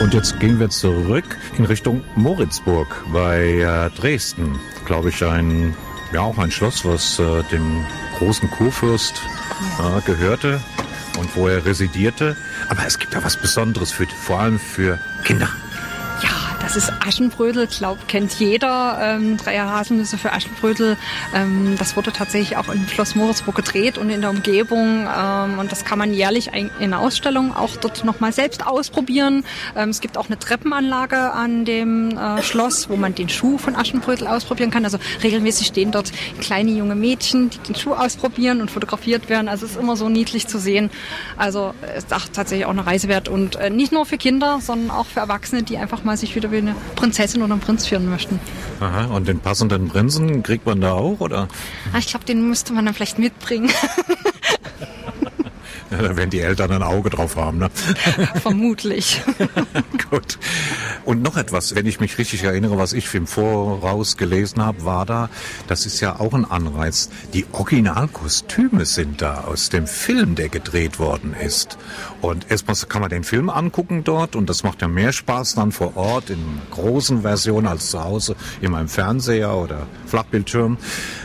Und jetzt gehen wir zurück in Richtung Moritzburg bei Dresden. Glaube ich, auch ein Schloss, was dem großen Kurfürst gehörte und wo er residierte. Aber es gibt da was Besonderes, vor allem für Kinder. Ja, das ist Aschenbrödel, kennt jeder. 3 Haselnüsse für Aschenbrödel. Das wurde tatsächlich auch im Schloss Moritzburg gedreht und in der Umgebung. Und das kann man jährlich in Ausstellungen auch dort nochmal selbst ausprobieren. Es gibt auch eine Treppenanlage an dem Schloss, wo man den Schuh von Aschenbrödel ausprobieren kann. Also regelmäßig stehen dort kleine junge Mädchen, die den Schuh ausprobieren und fotografiert werden. Also es ist immer so niedlich zu sehen. Also es ist tatsächlich auch eine Reise wert. Und nicht nur für Kinder, sondern auch für Erwachsene, die einfach mal sich wieder wie eine Prinzessin oder einen Prinz führen möchten. Aha, und den passenden Prinzen kriegt man da auch, oder? Ich glaube, den müsste man dann vielleicht mitbringen. Ja, da werden die Eltern ein Auge drauf haben, ne? Vermutlich. Gut. Und noch etwas, wenn ich mich richtig erinnere, was ich im Voraus gelesen habe, war da, das ist ja auch ein Anreiz, die Originalkostüme sind da aus dem Film, der gedreht worden ist. Und erstmal kann man den Film angucken dort und das macht ja mehr Spaß dann vor Ort in großen Versionen als zu Hause in meinem Fernseher oder Flachbildschirm.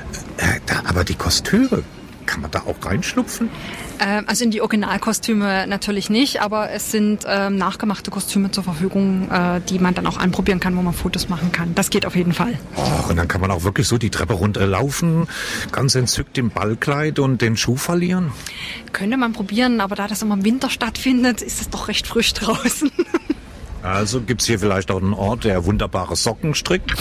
Aber die Kostüme, kann man da auch reinschlupfen? Also in die Originalkostüme natürlich nicht, aber es sind nachgemachte Kostüme zur Verfügung, die man dann auch anprobieren kann, wo man Fotos machen kann. Das geht auf jeden Fall. Und dann kann man auch wirklich so die Treppe runterlaufen, ganz entzückt im Ballkleid und den Schuh verlieren? Könnte man probieren, aber da das immer im Winter stattfindet, ist es doch recht frisch draußen. Also gibt's hier vielleicht auch einen Ort, der wunderbare Socken strickt?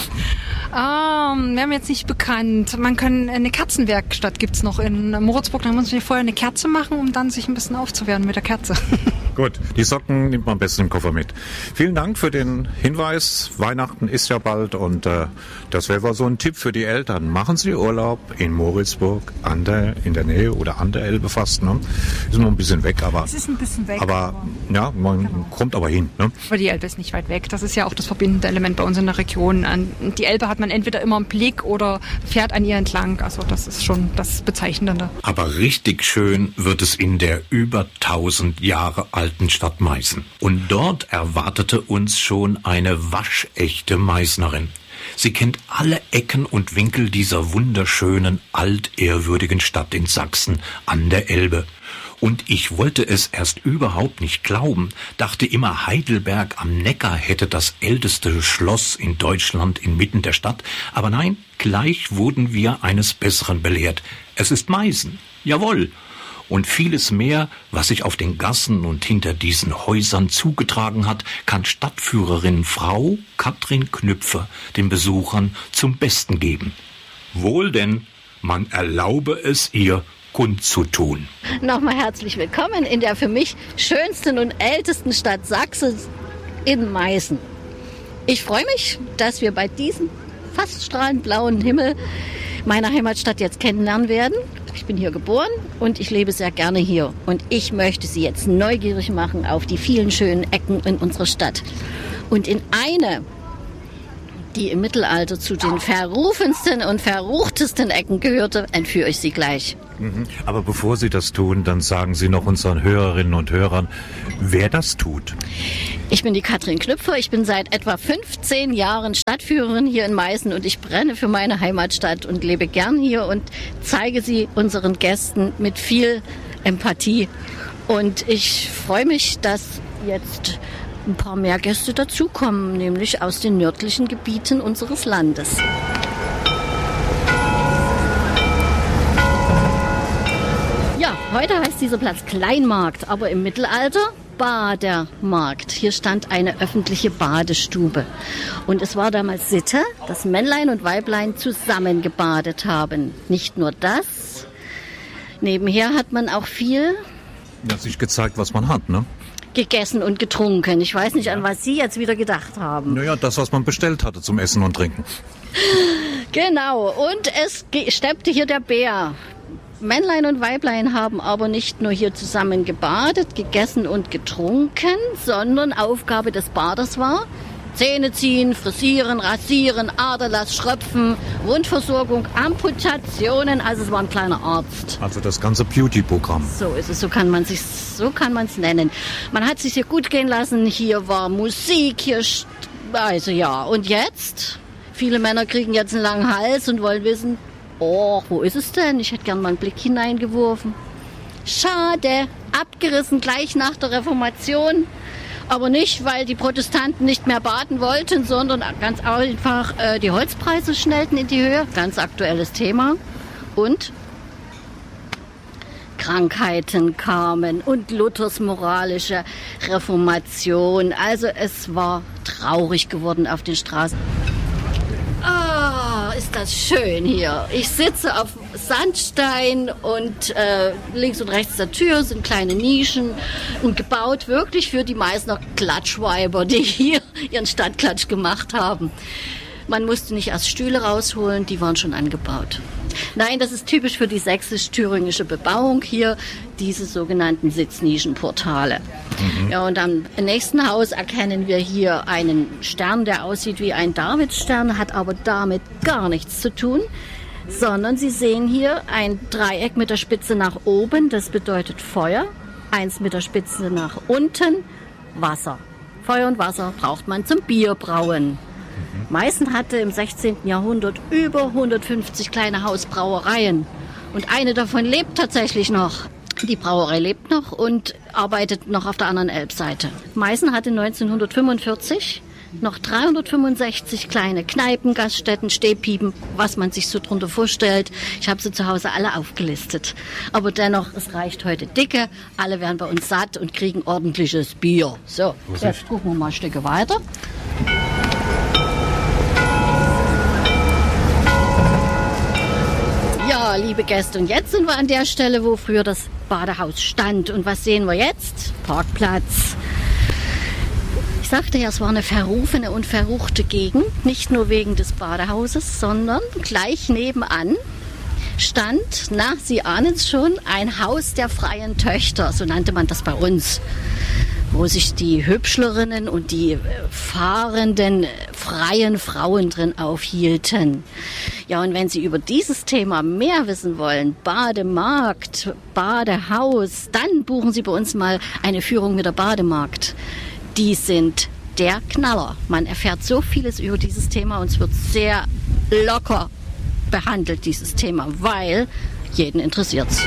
Wäre mir jetzt nicht bekannt. Man kann eine Kerzenwerkstatt gibt's noch in Moritzburg. Da muss man vorher eine Kerze machen, um dann sich ein bisschen aufzuwärmen mit der Kerze. Gut, die Socken nimmt man am besten im Koffer mit. Vielen Dank für den Hinweis. Weihnachten ist ja bald und das wäre wohl so ein Tipp für die Eltern. Machen Sie Urlaub in Moritzburg in der Nähe oder an der Elbe fast. Ne? Ist noch ein bisschen weg, aber... Es ist ein bisschen weg. Aber ja, man kommt aber hin. Ne? Aber die Elbe ist nicht weit weg. Das ist ja auch das verbindende Element bei uns in der Region. Die Elbe hat man entweder immer im Blick oder fährt an ihr entlang. Also das ist schon das Bezeichnende. Aber richtig schön wird es in der über 1000 Jahre alten Stadt Meißen. Und dort erwartete uns schon eine waschechte Meißnerin. Sie kennt alle Ecken und Winkel dieser wunderschönen, altehrwürdigen Stadt in Sachsen an der Elbe. Und ich wollte es erst überhaupt nicht glauben, dachte immer, Heidelberg am Neckar hätte das älteste Schloss in Deutschland inmitten der Stadt. Aber nein, gleich wurden wir eines Besseren belehrt. Es ist Meißen, jawohl. Und vieles mehr, was sich auf den Gassen und hinter diesen Häusern zugetragen hat, kann Stadtführerin Frau Katrin Knüpfer den Besuchern zum Besten geben. Wohl denn, man erlaube es ihr, kundzutun. Nochmal herzlich willkommen in der für mich schönsten und ältesten Stadt Sachsens in Meißen. Ich freue mich, dass wir bei diesem fast strahlend blauen Himmel meine Heimatstadt jetzt kennenlernen werden. Ich bin hier geboren und ich lebe sehr gerne hier. Und ich möchte Sie jetzt neugierig machen auf die vielen schönen Ecken in unserer Stadt. Und in eine, die im Mittelalter zu den verrufensten und verruchtesten Ecken gehörte, entführe ich Sie gleich. Aber bevor Sie das tun, dann sagen Sie noch unseren Hörerinnen und Hörern, wer das tut. Ich bin die Katrin Knüpfer. Ich bin seit etwa 15 Jahren Stadtführerin hier in Meißen und ich brenne für meine Heimatstadt und lebe gern hier und zeige sie unseren Gästen mit viel Empathie. Und ich freue mich, dass jetzt ein paar mehr Gäste dazukommen, nämlich aus den nördlichen Gebieten unseres Landes. Ja, heute heißt dieser Platz Kleinmarkt, aber im Mittelalter Badermarkt. Hier stand eine öffentliche Badestube. Und es war damals Sitte, dass Männlein und Weiblein zusammen gebadet haben. Nicht nur das. Nebenher hat man auch viel... Das hat sich gezeigt, was man hat, ne? Gegessen und getrunken. Ich weiß nicht, an was Sie jetzt wieder gedacht haben. Naja, das, was man bestellt hatte zum Essen und Trinken. Genau. Und es steppte hier der Bär. Männlein und Weiblein haben aber nicht nur hier zusammen gebadet, gegessen und getrunken, sondern Aufgabe des Baders war, Zähne ziehen, frisieren, rasieren, Aderlass, Schröpfen, Wundversorgung, Amputationen. Also es war ein kleiner Arzt. Also das ganze Beauty-Programm. So ist es, so kann man es nennen. Man hat sich hier gut gehen lassen. Hier war Musik, also ja. Und jetzt? Viele Männer kriegen jetzt einen langen Hals und wollen wissen, oh, wo ist es denn? Ich hätte gern mal einen Blick hineingeworfen. Schade, abgerissen gleich nach der Reformation. Aber nicht, weil die Protestanten nicht mehr baden wollten, sondern ganz einfach die Holzpreise schnellten in die Höhe. Ganz aktuelles Thema. Und Krankheiten kamen und Luthers moralische Reformation. Also es war traurig geworden auf den Straßen. Ah, ist das schön hier. Ich sitze auf Sandstein und links und rechts der Tür sind kleine Nischen und gebaut wirklich für die Meißner Klatschweiber, die hier ihren Stadtklatsch gemacht haben. Man musste nicht erst Stühle rausholen, die waren schon angebaut. Nein, das ist typisch für die sächsisch-thüringische Bebauung hier, diese sogenannten Sitznischenportale. Ja, und am nächsten Haus erkennen wir hier einen Stern, der aussieht wie ein Davidstern, hat aber damit gar nichts zu tun, sondern Sie sehen hier ein Dreieck mit der Spitze nach oben, das bedeutet Feuer, eins mit der Spitze nach unten, Wasser. Feuer und Wasser braucht man zum Bierbrauen. Meißen hatte im 16. Jahrhundert über 150 kleine Hausbrauereien und eine davon lebt tatsächlich noch. Die Brauerei lebt noch und arbeitet noch auf der anderen Elbseite. Meißen hatte 1945 noch 365 kleine Kneipen, Gaststätten, Stehpiepen, was man sich so drunter vorstellt. Ich habe sie zu Hause alle aufgelistet. Aber dennoch, es reicht heute dicke. Alle werden bei uns satt und kriegen ordentliches Bier. So, jetzt gucken wir mal ein Stück weiter. Ja, liebe Gäste, und jetzt sind wir an der Stelle, wo früher das Badehaus stand. Und was sehen wir jetzt? Parkplatz. Ich sagte ja, es war eine verrufene und verruchte Gegend. Nicht nur wegen des Badehauses, sondern gleich nebenan stand, Sie ahnen es schon, ein Haus der freien Töchter. So nannte man das bei uns. Wo sich die Hübschlerinnen und die fahrenden, freien Frauen drin aufhielten. Ja, und wenn Sie über dieses Thema mehr wissen wollen, Bademarkt, Badehaus, dann buchen Sie bei uns mal eine Führung mit der Bademarkt. Die sind der Knaller. Man erfährt so vieles über dieses Thema und es wird sehr locker behandelt, dieses Thema, weil jeden interessiert's.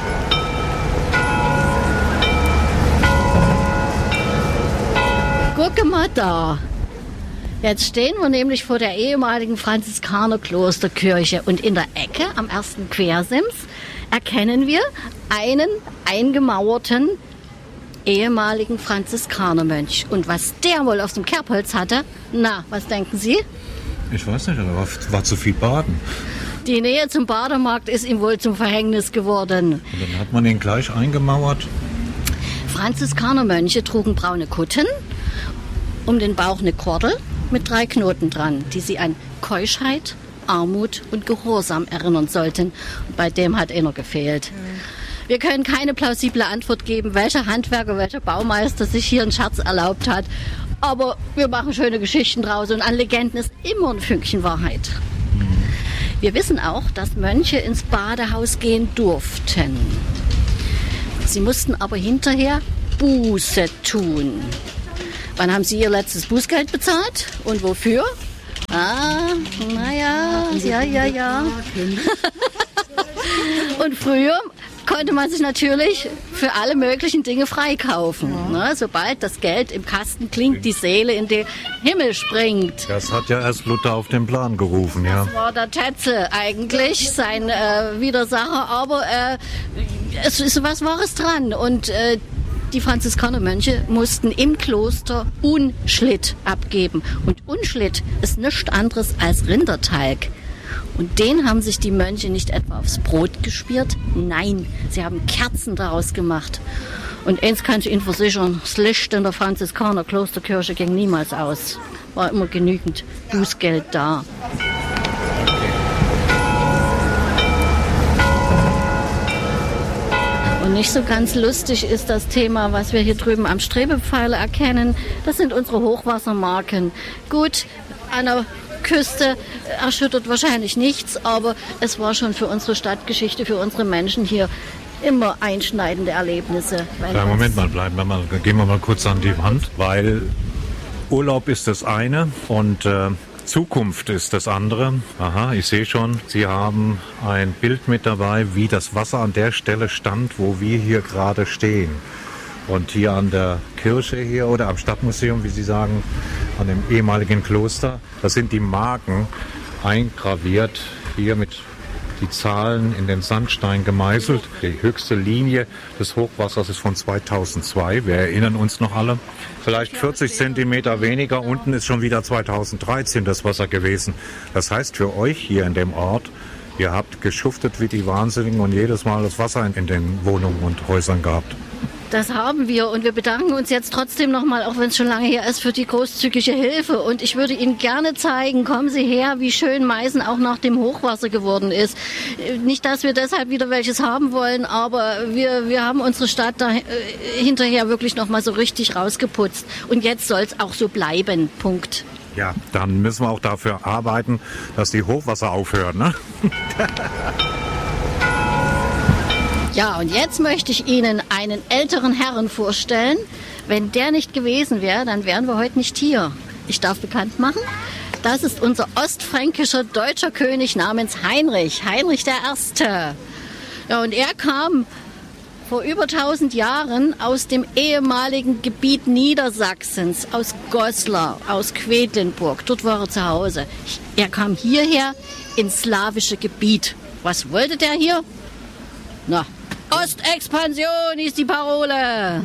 Gucke mal da. Jetzt stehen wir nämlich vor der ehemaligen Franziskaner-Klosterkirche und in der Ecke am ersten Quersims erkennen wir einen eingemauerten ehemaligen Franziskanermönch. Und was der wohl auf dem Kerbholz hatte, na, was denken Sie? Ich weiß nicht, aber war zu viel Baden. Die Nähe zum Bademarkt ist ihm wohl zum Verhängnis geworden. Und dann hat man ihn gleich eingemauert. Franziskanermönche trugen braune Kutten, um den Bauch eine Kordel mit 3 Knoten dran, die sie an Keuschheit, Armut und Gehorsam erinnern sollten. Und bei dem hat einer gefehlt. Wir können keine plausible Antwort geben, welcher Handwerker, welcher Baumeister sich hier einen Scherz erlaubt hat. Aber wir machen schöne Geschichten draus und an Legenden ist immer ein Fünkchen Wahrheit. Wir wissen auch, dass Mönche ins Badehaus gehen durften. Sie mussten aber hinterher Buße tun. Wann haben Sie Ihr letztes Bußgeld bezahlt? Und wofür? Ja. Und früher konnte man sich natürlich für alle möglichen Dinge freikaufen. Ne? Sobald das Geld im Kasten klingt, die Seele in den Himmel springt. Das hat ja erst Luther auf den Plan gerufen, ja. Das war der Tetzel eigentlich, sein Widersacher, aber es ist was Wahres dran. Und die Franziskanermönche mussten im Kloster Unschlitt abgeben. Und Unschlitt ist nichts anderes als Rindertalg. Und den haben sich die Mönche nicht etwa aufs Brot gespielt. Nein, sie haben Kerzen daraus gemacht. Und eins kann ich Ihnen versichern, das Licht in der Franziskaner-Klosterkirche ging niemals aus. War immer genügend Bußgeld da. Und nicht so ganz lustig ist das Thema, was wir hier drüben am Strebepfeiler erkennen. Das sind unsere Hochwassermarken. Gut, an der Küste erschüttert wahrscheinlich nichts, aber es war schon für unsere Stadtgeschichte, für unsere Menschen hier immer einschneidende Erlebnisse. Moment mal, gehen wir mal kurz an die Wand, weil Urlaub ist das eine und Zukunft ist das andere. Aha, ich sehe schon, Sie haben ein Bild mit dabei, wie das Wasser an der Stelle stand, wo wir hier gerade stehen. Und hier an der Kirche hier oder am Stadtmuseum, wie Sie sagen, an dem ehemaligen Kloster, da sind die Marken eingraviert, hier mit die Zahlen in den Sandstein gemeißelt. Die höchste Linie des Hochwassers ist von 2002. Wir erinnern uns noch alle. Vielleicht 40 Zentimeter weniger. Unten ist schon wieder 2013 das Wasser gewesen. Das heißt für euch hier in dem Ort, ihr habt geschuftet wie die Wahnsinnigen und jedes Mal das Wasser in den Wohnungen und Häusern gehabt. Das haben wir und wir bedanken uns jetzt trotzdem nochmal, auch wenn es schon lange her ist, für die großzügige Hilfe. Und ich würde Ihnen gerne zeigen, kommen Sie her, wie schön Meißen auch nach dem Hochwasser geworden ist. Nicht, dass wir deshalb wieder welches haben wollen, aber wir haben unsere Stadt da hinterher wirklich nochmal so richtig rausgeputzt. Und jetzt soll es auch so bleiben. Punkt. Ja, dann müssen wir auch dafür arbeiten, dass die Hochwasser aufhören, ne? Ja, und jetzt möchte ich Ihnen einen älteren Herrn vorstellen. Wenn der nicht gewesen wäre, dann wären wir heute nicht hier. Ich darf bekannt machen, das ist unser ostfränkischer deutscher König namens Heinrich der Erste. Ja, und er kam vor über 1000 Jahren aus dem ehemaligen Gebiet Niedersachsens, aus Goslar, aus Quedlinburg. Dort war er zu Hause. Er kam hierher ins slawische Gebiet. Was wollte der hier? Na, Ostexpansion ist die Parole.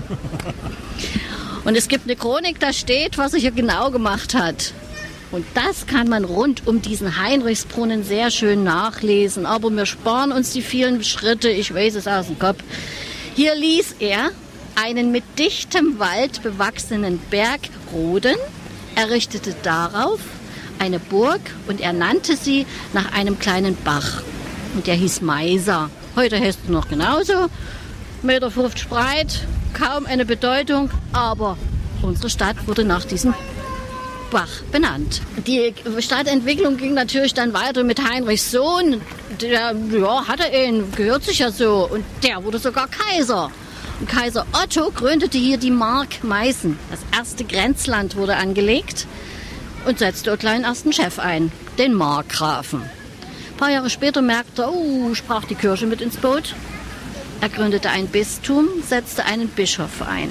Und es gibt eine Chronik, da steht, was er hier genau gemacht hat. Und das kann man rund um diesen Heinrichsbrunnen sehr schön nachlesen. Aber wir sparen uns die vielen Schritte, ich weiß es aus dem Kopf. Hier ließ er einen mit dichtem Wald bewachsenen Berg roden, errichtete darauf eine Burg und er nannte sie nach einem kleinen Bach. Und der hieß Meiser. Heute heißt es noch genauso, 1,50 Meter breit, kaum eine Bedeutung, aber unsere Stadt wurde nach diesem Bach benannt. Die Stadtentwicklung ging natürlich dann weiter mit Heinrichs Sohn, der hatte ihn, gehört sich ja so, und der wurde sogar Kaiser. Und Kaiser Otto gründete hier die Mark Meißen. Das erste Grenzland wurde angelegt und setzte dort einen ersten Chef ein, den Markgrafen. Ein paar Jahre später merkte er, sprach die Kirche mit ins Boot. Er gründete ein Bistum, setzte einen Bischof ein.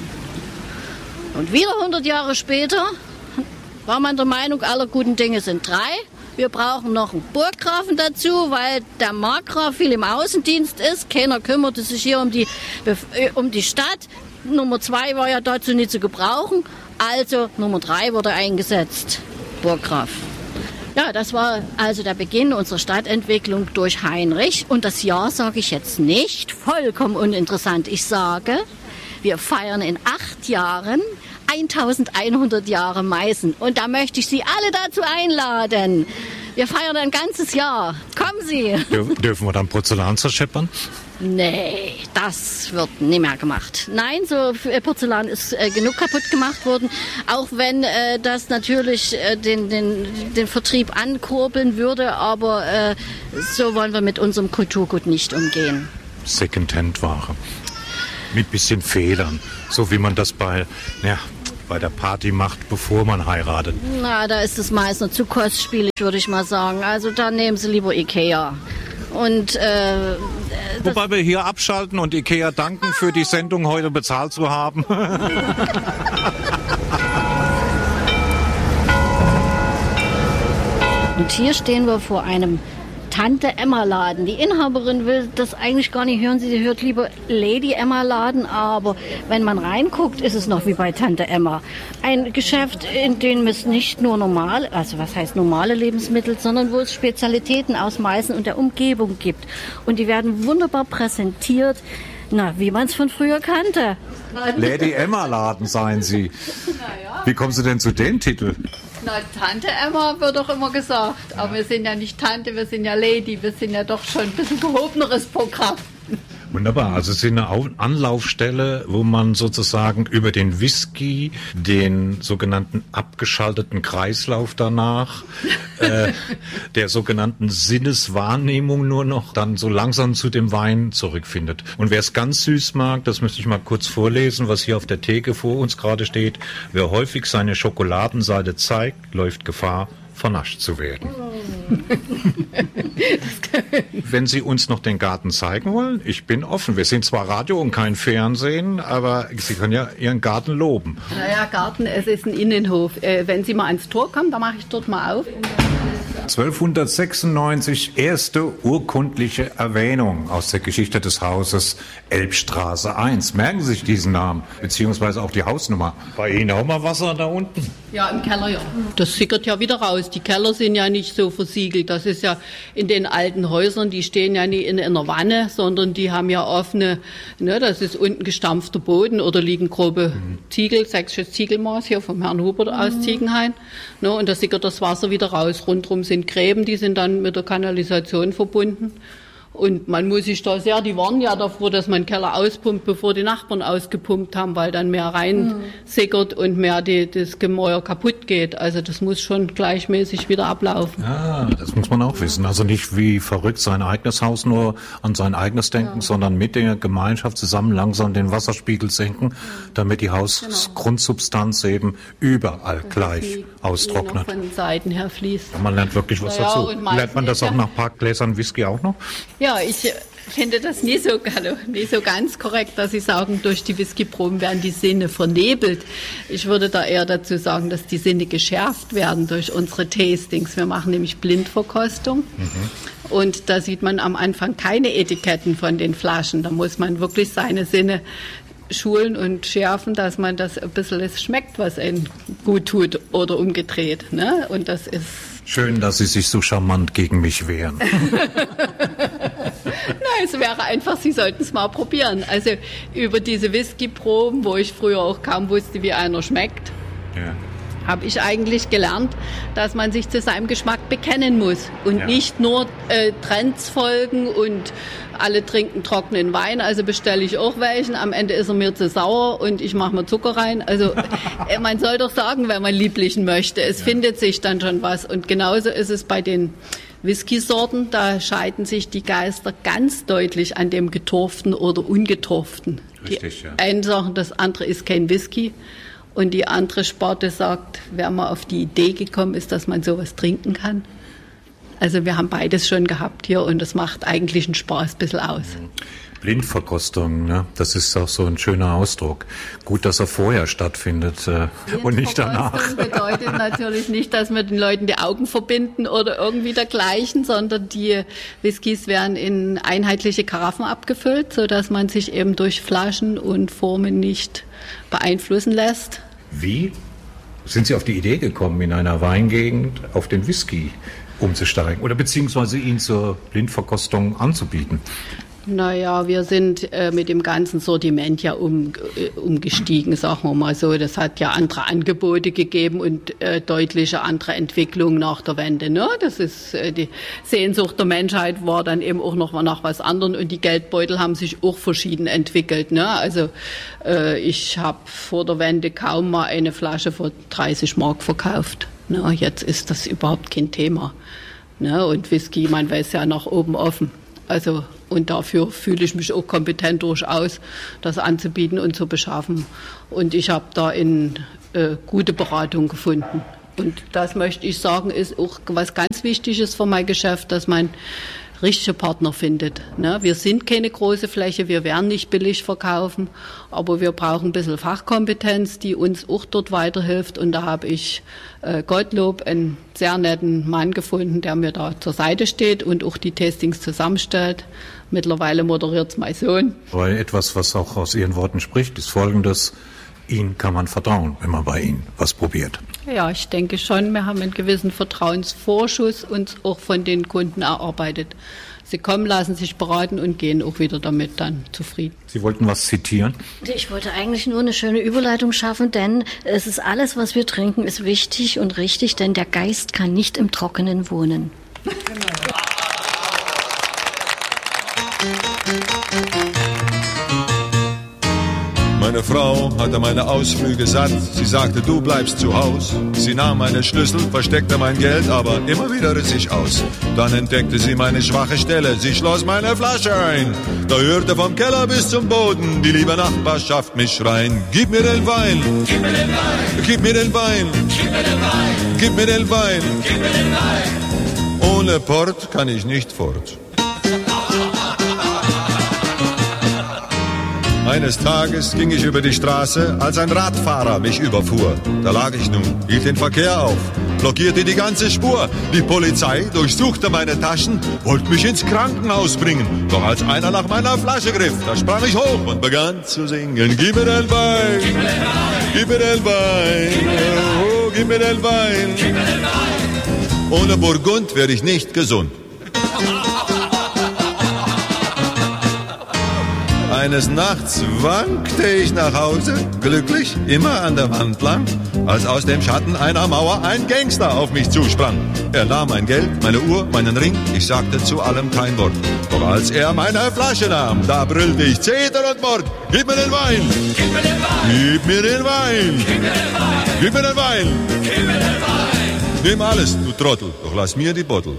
Und wieder 100 Jahre später war man der Meinung, aller guten Dinge sind 3. Wir brauchen noch einen Burggrafen dazu, weil der Markgraf viel im Außendienst ist. Keiner kümmerte sich hier um die Stadt. Nummer 2 war ja dazu nicht zu gebrauchen. Also Nummer 3 wurde eingesetzt, Burggraf. Ja, das war also der Beginn unserer Stadtentwicklung durch Heinrich. Und das Jahr sage ich jetzt nicht, vollkommen uninteressant. Ich sage, wir feiern in 8 Jahren 1100 Jahre Meißen. Und da möchte ich Sie alle dazu einladen. Wir feiern ein ganzes Jahr. Kommen Sie. Dürfen wir dann Porzellan zerscheppern? Nee, das wird nicht mehr gemacht. Nein, so Porzellan ist genug kaputt gemacht worden. Auch wenn das natürlich den Vertrieb ankurbeln würde. Aber so wollen wir mit unserem Kulturgut nicht umgehen. Secondhand-Ware. Mit bisschen Fehlern. So wie man das bei der Party macht, bevor man heiratet. Na, da ist es meist noch zu kostspielig, würde ich mal sagen. Also da nehmen Sie lieber Ikea. Und wobei wir hier abschalten und Ikea danken für die Sendung heute bezahlt zu haben. Und hier stehen wir vor einem Tante-Emma-Laden. Die Inhaberin will das eigentlich gar nicht hören. Sie hört lieber Lady-Emma-Laden. Aber wenn man reinguckt, ist es noch wie bei Tante Emma. Ein Geschäft, in dem es nicht nur normale Lebensmittel, sondern wo es Spezialitäten aus Meißen und der Umgebung gibt. Und die werden wunderbar präsentiert, wie man es von früher kannte. Lady-Emma-Laden, seien Sie. Wie kommen Sie denn zu dem Titel? Na, Tante Emma wird doch immer gesagt. Aber wir sind ja nicht Tante, wir sind ja Lady. Wir sind ja doch schon ein bisschen gehobeneres Programm. Wunderbar, also es ist eine Anlaufstelle, wo man sozusagen über den Whisky, den sogenannten abgeschalteten Kreislauf danach, der sogenannten Sinneswahrnehmung nur noch dann so langsam zu dem Wein zurückfindet. Und wer es ganz süß mag, das möchte ich mal kurz vorlesen, was hier auf der Theke vor uns gerade steht. Wer häufig seine Schokoladenseite zeigt, läuft Gefahr, vernascht zu werden. Wenn Sie uns noch den Garten zeigen wollen, ich bin offen. Wir sind zwar Radio und kein Fernsehen, aber Sie können ja Ihren Garten loben. Naja, Garten, es ist ein Innenhof. Wenn Sie mal ans Tor kommen, dann mache ich dort mal auf. 1296 erste urkundliche Erwähnung aus der Geschichte des Hauses Elbstraße 1. Merken Sie sich diesen Namen, beziehungsweise auch die Hausnummer. Bei Ihnen auch mal Wasser da unten? Ja, im Keller, ja. Das sickert ja wieder raus. Die Keller sind ja nicht so versiegelt. Das ist ja in den alten Häusern, die stehen ja nicht in einer Wanne, sondern die haben ja offene, ne, das ist unten gestampfter Boden oder liegen grobe Ziegel, sächsisches Ziegelmaß hier vom Herrn Hubert aus Ziegenhain. Ne, und da sickert das Wasser wieder raus. Rundrum sind Gräben, die sind dann mit der Kanalisation verbunden. Und man muss sich da die warnen ja davor, dass man den Keller auspumpt, bevor die Nachbarn ausgepumpt haben, weil dann mehr rein sickert und mehr das Gemäuer kaputt geht. Also das muss schon gleichmäßig wieder ablaufen. Ja, das muss man auch wissen. Also nicht wie verrückt sein eigenes Haus nur an sein eigenes denken, sondern mit der Gemeinschaft zusammen langsam den Wasserspiegel senken, damit die Hausgrundsubstanz eben überall gleich austrocknet. Von den Seiten her fließt. Man lernt wirklich was dazu. Lernt man das auch nach ein paar Gläsern Whisky auch noch? Ja, ich finde das nie so ganz korrekt, dass Sie sagen, durch die Whiskyproben werden die Sinne vernebelt. Ich würde da eher dazu sagen, dass die Sinne geschärft werden durch unsere Tastings. Wir machen nämlich Blindverkostung. Und da sieht man am Anfang keine Etiketten von den Flaschen. Da muss man wirklich seine Sinne schulen und schärfen, dass man das ein bisschen schmeckt, was einem gut tut oder umgedreht. Ne? Und das ist schön, dass Sie sich so charmant gegen mich wehren. Nein, es wäre einfach, Sie sollten es mal probieren. Also über diese Whiskyproben, wo ich früher auch kaum wusste, wie einer schmeckt, habe ich eigentlich gelernt, dass man sich zu seinem Geschmack bekennen muss und nicht nur Trends folgen und alle trinken trockenen Wein, also bestelle ich auch welchen. Am Ende ist er mir zu sauer und ich mache mir Zucker rein. Also man soll doch sagen, wenn man lieblichen möchte. Es findet sich dann schon was. Und genauso ist es bei den Whiskysorten. Da scheiden sich die Geister ganz deutlich an dem getorften oder ungetorften. Richtig, ja. Die einen sagen, das andere ist kein Whisky. Und die andere Sparte sagt, wer mal auf die Idee gekommen ist, dass man sowas trinken kann. Also wir haben beides schon gehabt hier und das macht eigentlich einen Spaß ein bisschen aus. Blindverkostung, ne? Das ist auch so ein schöner Ausdruck. Gut, dass er vorher stattfindet und nicht danach. Blindverkostung bedeutet natürlich nicht, dass wir den Leuten die Augen verbinden oder irgendwie dergleichen, sondern die Whiskys werden in einheitliche Karaffen abgefüllt, sodass man sich eben durch Flaschen und Formen nicht beeinflussen lässt. Wie sind Sie auf die Idee gekommen, in einer Weingegend auf den Whisky umzusteigen oder beziehungsweise ihn zur Blindverkostung anzubieten? Naja, wir sind mit dem ganzen Sortiment ja umgestiegen, sagen wir mal so. Das hat ja andere Angebote gegeben und deutliche andere Entwicklungen nach der Wende. Ne? Das ist die Sehnsucht der Menschheit war dann eben auch noch mal nach was anderem und die Geldbeutel haben sich auch verschieden entwickelt. Ne? Also ich habe vor der Wende kaum mal eine Flasche für 30 Mark verkauft. Ne? Jetzt ist das überhaupt kein Thema. Ne? Und Whisky, man weiß ja nach oben offen. Also und dafür fühle ich mich auch kompetent durchaus, das anzubieten und zu beschaffen. Und ich habe da gute Beratung gefunden. Und das möchte ich sagen, ist auch was ganz Wichtiges für mein Geschäft, dass man richtige Partner findet. Ne? Wir sind keine große Fläche, wir werden nicht billig verkaufen, aber wir brauchen ein bisschen Fachkompetenz, die uns auch dort weiterhilft. Und da habe ich Gottlob, einen sehr netten Mann gefunden, der mir da zur Seite steht und auch die Tastings zusammenstellt. Mittlerweile moderiert es mein Sohn. Weil etwas, was auch aus Ihren Worten spricht, ist Folgendes: Ihnen kann man vertrauen, wenn man bei Ihnen was probiert. Ja, ich denke schon. Wir haben einen gewissen Vertrauensvorschuss uns auch von den Kunden erarbeitet. Sie kommen, lassen sich beraten und gehen auch wieder damit dann zufrieden. Sie wollten was zitieren? Ich wollte eigentlich nur eine schöne Überleitung schaffen, denn es ist alles, was wir trinken, ist wichtig und richtig, denn der Geist kann nicht im Trockenen wohnen. Genau. Meine Frau hatte meine Ausflüge satt. Sie sagte, du bleibst zu Haus. Sie nahm meine Schlüssel, versteckte mein Geld, aber immer wieder riss ich aus. Dann entdeckte sie meine schwache Stelle. Sie schloss meine Flasche ein. Da hörte vom Keller bis zum Boden die liebe Nachbarschaft mich schreien. Gib mir den Wein, gib mir den Wein, gib mir den Wein, gib mir den Wein, gib mir den Wein, gib mir den Wein. Ohne Port kann ich nicht fort. Eines Tages ging ich über die Straße, als ein Radfahrer mich überfuhr. Da lag ich nun, hielt den Verkehr auf, blockierte die ganze Spur. Die Polizei durchsuchte meine Taschen, wollte mich ins Krankenhaus bringen. Doch als einer nach meiner Flasche griff, da sprang ich hoch und begann zu singen. Gib mir den Wein, gib mir den Wein, oh, gib mir den Wein. Ohne Burgund werde ich nicht gesund. Eines Nachts wankte ich nach Hause, glücklich, immer an der Wand lang, als aus dem Schatten einer Mauer ein Gangster auf mich zusprang. Er nahm mein Geld, meine Uhr, meinen Ring, ich sagte zu allem kein Wort. Doch als er meine Flasche nahm, da brüllte ich Zeter und Mord. Gib mir den Wein! Gib mir den Wein! Gib mir den Wein! Gib mir den Wein! Gib mir den Wein! Nimm alles, du Trottel, doch lass mir die Bottle.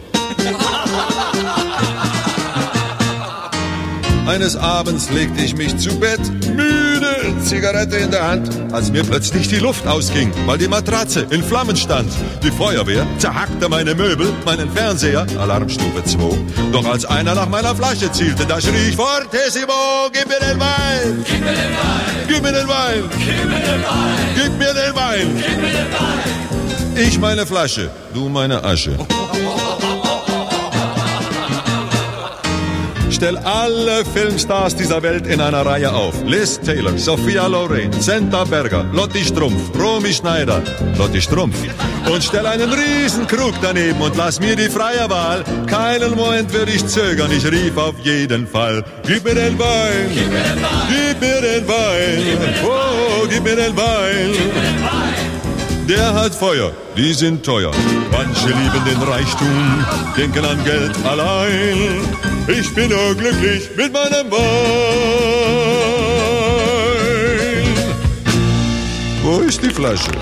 Eines Abends legte ich mich zu Bett, müde, Zigarette in der Hand, als mir plötzlich die Luft ausging, weil die Matratze in Flammen stand. Die Feuerwehr zerhackte meine Möbel, meinen Fernseher, Alarmstufe 2. Doch als einer nach meiner Flasche zielte, da schrie ich fortissimo, gib mir den Wein! Gib mir den Wein! Gib mir den Wein! Gib mir den Wein! Gib mir den Wein! Gib mir den Wein! Ich meine Flasche, du meine Asche. Stell alle Filmstars dieser Welt in einer Reihe auf. Liz Taylor, Sophia Loren, Senta Berger, Lotti Strumpf, Romy Schneider, Lotti Strumpf. Und stell einen Riesenkrug daneben und lass mir die freie Wahl. Keinen Moment würde ich zögern, ich rief auf jeden Fall. Gib mir den Wein, gib mir den Wein, gib mir den Wein, oh, gib mir den Wein. Der hat Feuer, die sind teuer. Manche lieben den Reichtum, denken an Geld allein. Ich bin nur glücklich mit meinem Wein. Wo ist die Flasche?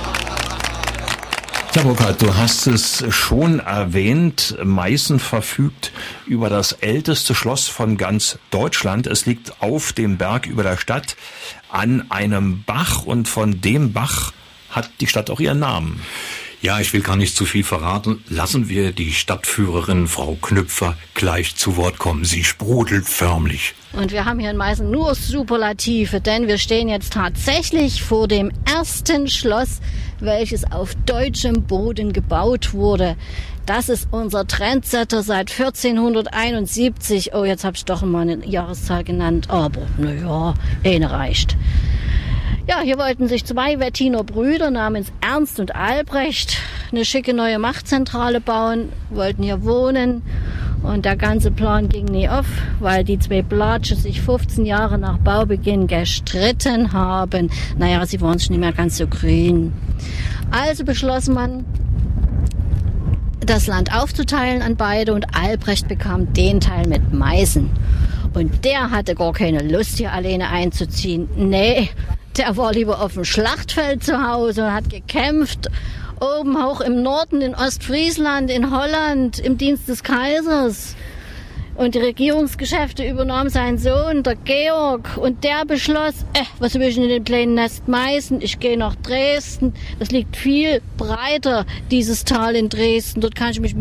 Ja, Burkhard, du hast es schon erwähnt. Meißen verfügt über das älteste Schloss von ganz Deutschland. Es liegt auf dem Berg über der Stadt an einem Bach und von dem Bach hat die Stadt auch ihren Namen. Ja, ich will gar nicht zu viel verraten. Lassen wir die Stadtführerin Frau Knüpfer gleich zu Wort kommen. Sie sprudelt förmlich. Und wir haben hier in Meißen nur Superlative, denn wir stehen jetzt tatsächlich vor dem ersten Schloss, welches auf deutschem Boden gebaut wurde. Das ist unser Trendsetter seit 1471. Oh, jetzt habe ich doch mal eine Jahreszahl genannt, aber naja, eine reicht. Ja, hier wollten sich zwei Wettiner Brüder namens Ernst und Albrecht eine schicke neue Machtzentrale bauen, wollten hier wohnen und der ganze Plan ging nie auf, weil die zwei Blatsche sich 15 Jahre nach Baubeginn gestritten haben. Naja, sie waren sich nicht mehr ganz so grün. Also beschloss man, das Land aufzuteilen an beide und Albrecht bekam den Teil mit Meißen. Und der hatte gar keine Lust, hier alleine einzuziehen. Nee, der war lieber auf dem Schlachtfeld zu Hause und hat gekämpft. Oben hoch im Norden, in Ostfriesland, in Holland, im Dienst des Kaisers. Und die Regierungsgeschäfte übernahm sein Sohn, der Georg. Und der beschloss, was will ich in dem kleinen Nest Meißen? Ich gehe nach Dresden. Das liegt viel breiter, dieses Tal in Dresden. Dort kann ich mich